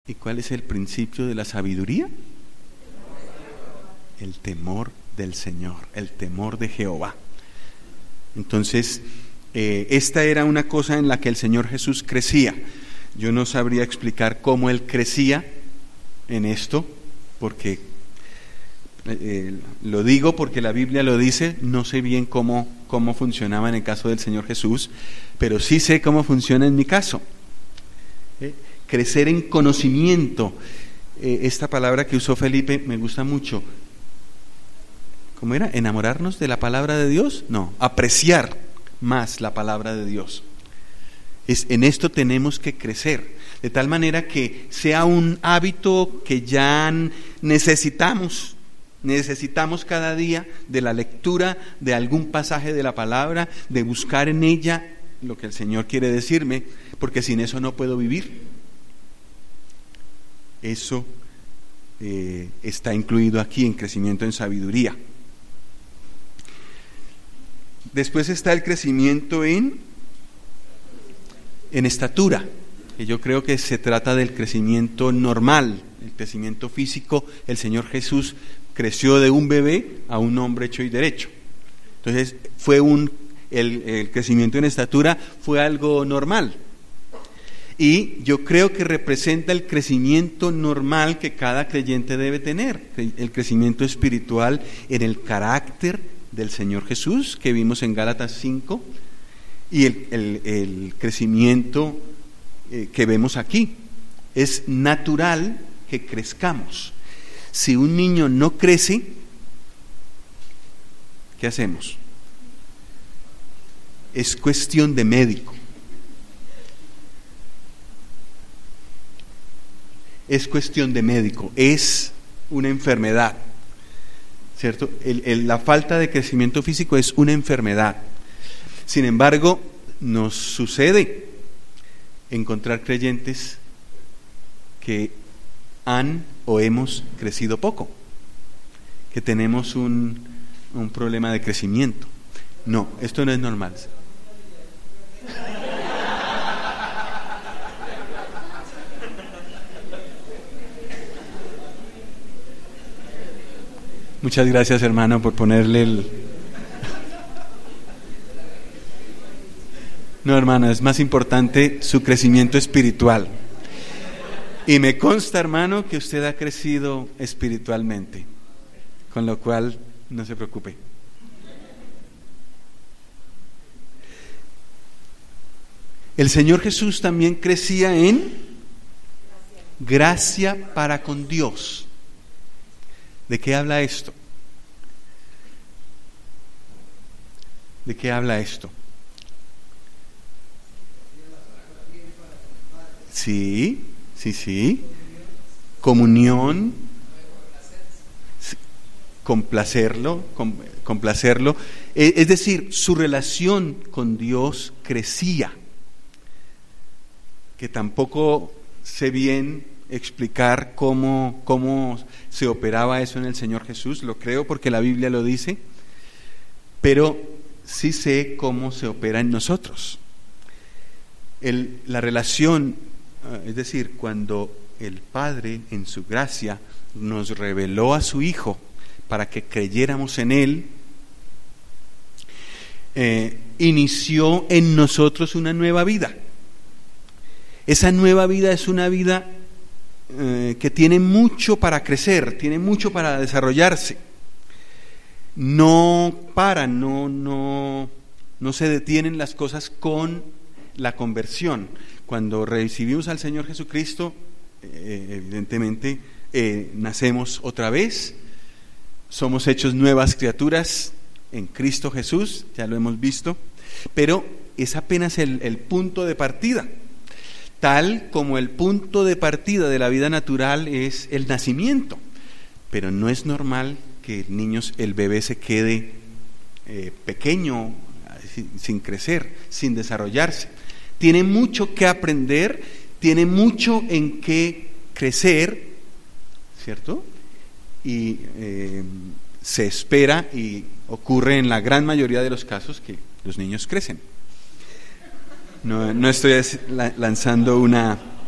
¿Y cuál es el principio de la sabiduría? El temor del Señor, el temor de Jehová. Entonces, esta era una cosa en la que el Señor Jesús crecía. Yo no sabría explicar cómo Él crecía en esto, porque lo digo porque la Biblia lo dice. No sé bien cómo funcionaba en el caso del Señor Jesús, pero sí sé cómo funciona en mi caso. Crecer en conocimiento. Esta palabra que usó Felipe me gusta mucho. ¿Cómo era? ¿Enamorarnos de la palabra de Dios? No, apreciar más la palabra de Dios. En esto tenemos que crecer, de tal manera que sea un hábito que ya necesitamos cada día de la lectura de algún pasaje de la palabra, de buscar en ella lo que el Señor quiere decirme, porque sin eso no puedo vivir. Eso está incluido aquí en crecimiento en sabiduría. Después está el crecimiento en estatura, que yo creo que se trata del crecimiento normal, el crecimiento físico. El Señor Jesús creció de un bebé a un hombre hecho y derecho. Entonces el crecimiento en estatura fue algo normal. Y yo creo que representa el crecimiento normal que cada creyente debe tener, el crecimiento espiritual en el carácter del Señor Jesús, que vimos en Gálatas 5, y el crecimiento que vemos aquí. Es natural que crezcamos. Si un niño no crece, ¿qué hacemos? Es cuestión de médico. Es cuestión de médico, es una enfermedad, ¿cierto? La falta de crecimiento físico es una enfermedad. Sin embargo, nos sucede encontrar creyentes que han o hemos crecido poco, que tenemos un problema de crecimiento. No, esto no es normal. Muchas gracias, hermano, por ponerle No, hermano, es más importante su crecimiento espiritual. Y me consta, hermano, que usted ha crecido espiritualmente, con lo cual no se preocupe. El Señor Jesús también crecía en gracia para con Dios. ¿De qué habla esto? ¿De qué habla esto? Sí. Comunión, complacerlo. Es decir, su relación con Dios crecía. Que tampoco sé bien explicar cómo se operaba eso en el Señor Jesús. Lo creo porque la Biblia lo dice, pero sí sé cómo se opera en nosotros. La relación, es decir, cuando el Padre en su gracia nos reveló a su Hijo para que creyéramos en Él, inició en nosotros una nueva vida. Esa nueva vida es una vida que tiene mucho para crecer, tiene mucho para desarrollarse. No se detienen las cosas con la conversión. Cuando recibimos al Señor Jesucristo, evidentemente nacemos otra vez, somos hechos nuevas criaturas en Cristo Jesús, ya lo hemos visto, pero es apenas el punto de partida. Tal como el punto de partida de la vida natural es el nacimiento, pero no es normal que el bebé se quede pequeño, sin crecer, sin desarrollarse. Tiene mucho que aprender, tiene mucho en qué crecer, ¿cierto? Y se espera, y ocurre en la gran mayoría de los casos, que los niños crecen. No estoy lanzando una